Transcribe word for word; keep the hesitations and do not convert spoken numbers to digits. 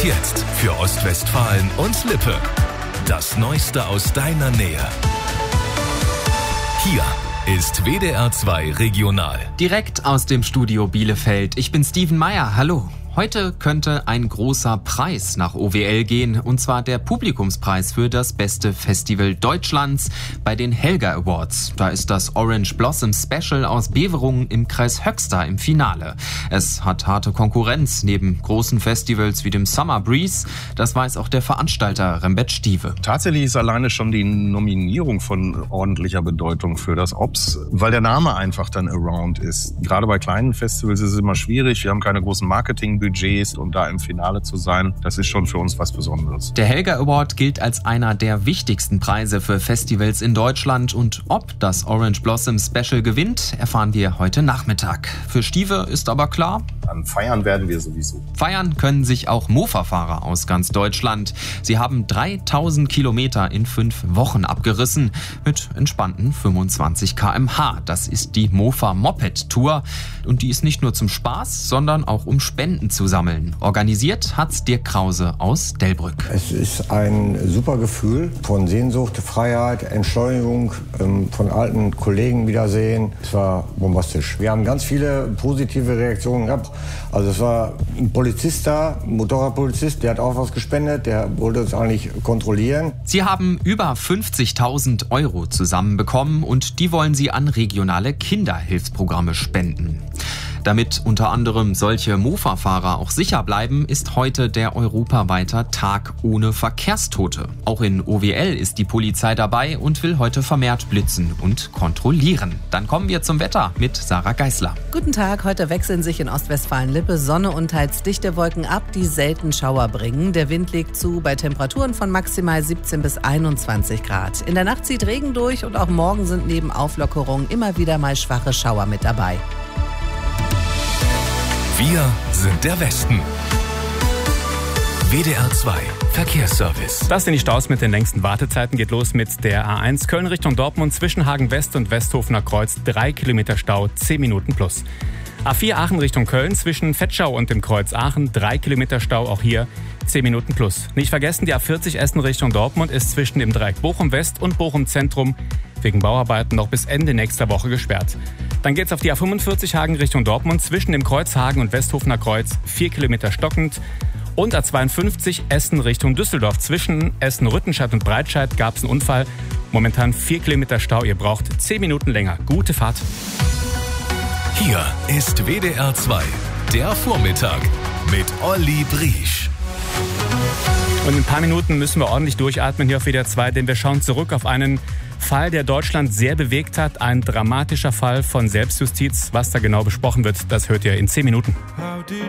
jetzt für Ostwestfalen und Lippe. Das Neueste aus deiner Nähe. Hier ist W D R zwei Regional. Direkt aus dem Studio Bielefeld. Ich bin Steven Meyer. Hallo. Heute könnte ein großer Preis nach O W L gehen, und zwar der Publikumspreis für das beste Festival Deutschlands bei den Helga Awards. Da ist das Orange Blossom Special aus Beverungen im Kreis Höxter im Finale. Es hat harte Konkurrenz neben großen Festivals wie dem Summer Breeze. Das weiß auch der Veranstalter Rembert Stieve. Tatsächlich ist alleine schon die Nominierung von ordentlicher Bedeutung für das O B S, weil der Name einfach dann Around ist. Gerade bei kleinen Festivals ist es immer schwierig. Wir haben keine großen Marketingbudgets. Und da im Finale zu sein, das ist schon für uns was Besonderes. Der Helga Award gilt als einer der wichtigsten Preise für Festivals in Deutschland. Und ob das Orange Blossom Special gewinnt, erfahren wir heute Nachmittag. Für Stieve ist aber klar: Dann feiern werden wir sowieso. Feiern können sich auch Mofa-Fahrer aus ganz Deutschland. Sie haben dreitausend Kilometer in fünf Wochen abgerissen mit entspannten fünfundzwanzig Kilometer pro Stunde. Das ist die Mofa Moped Tour. Und die ist nicht nur zum Spaß, sondern auch um Spenden zu sammeln. Organisiert hat's Dirk Krause aus Delbrück. Es ist ein super Gefühl von Sehnsucht, Freiheit, Entschleunigung, von alten Kollegen wiedersehen. Es war bombastisch. Wir haben ganz viele positive Reaktionen gehabt. Also es war ein Polizist da, ein Motorradpolizist, der hat auch was gespendet, der wollte uns eigentlich kontrollieren. Sie haben über fünfzigtausend Euro zusammenbekommen und die wollen sie an regionale Kinderhilfsprogramme spenden. Damit unter anderem solche Mofa-Fahrer auch sicher bleiben, ist heute der europaweite Tag ohne Verkehrstote. Auch in O W L ist die Polizei dabei und will heute vermehrt blitzen und kontrollieren. Dann kommen wir zum Wetter mit Sarah Geisler. Guten Tag, heute wechseln sich in Ostwestfalen-Lippe Sonne und teils dichte Wolken ab, die selten Schauer bringen. Der Wind legt zu bei Temperaturen von maximal siebzehn bis einundzwanzig Grad. In der Nacht zieht Regen durch und auch morgen sind neben Auflockerungen immer wieder mal schwache Schauer mit dabei. Wir sind der Westen. W D R zwei Verkehrsservice. Das sind die Staus mit den längsten Wartezeiten. Geht los mit der A eins Köln Richtung Dortmund zwischen Hagen West und Westhofener Kreuz. Drei Kilometer Stau, zehn Minuten plus. A vier Aachen Richtung Köln zwischen Vetschau und dem Kreuz Aachen. Drei Kilometer Stau, auch hier zehn Minuten plus. Nicht vergessen, die A vierzig Essen Richtung Dortmund ist zwischen dem Dreieck Bochum West und Bochum Zentrum wegen Bauarbeiten noch bis Ende nächster Woche gesperrt. Dann geht's auf die A fünfundvierzig Hagen Richtung Dortmund zwischen dem Kreuz Hagen und Westhofener Kreuz. vier Kilometer stockend. Und A zweiundfünfzig Essen Richtung Düsseldorf. Zwischen Essen-Rüttenscheid und Breitscheid gab es einen Unfall. Momentan vier Kilometer Stau. Ihr braucht zehn Minuten länger. Gute Fahrt. Hier ist W D R zwei, der Vormittag mit Olli Briesch. Und in ein paar Minuten müssen wir ordentlich durchatmen hier auf W D R zwei, denn wir schauen zurück auf einen Fall, der Deutschland sehr bewegt hat. Ein dramatischer Fall von Selbstjustiz. Was da genau besprochen wird, das hört ihr in zehn Minuten.